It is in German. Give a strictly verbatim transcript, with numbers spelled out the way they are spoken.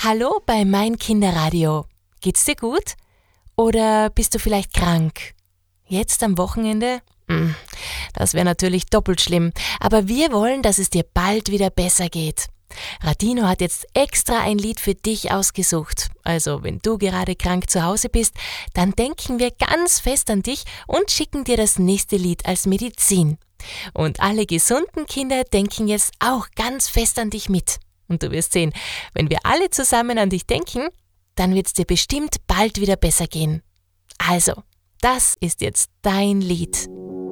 Hallo bei Mein Kinderradio. Geht's dir gut? Oder bist du vielleicht krank? Jetzt am Wochenende? Hm, das wäre natürlich doppelt schlimm. Aber wir wollen, dass es dir bald wieder besser geht. Radino hat jetzt extra ein Lied für dich ausgesucht. Also, wenn du gerade krank zu Hause bist, dann denken wir ganz fest an dich und schicken dir das nächste Lied als Medizin. Und alle gesunden Kinder denken jetzt auch ganz fest an dich mit. Und du wirst sehen, wenn wir alle zusammen an dich denken, dann wird es dir bestimmt bald wieder besser gehen. Also, das ist jetzt dein Lied.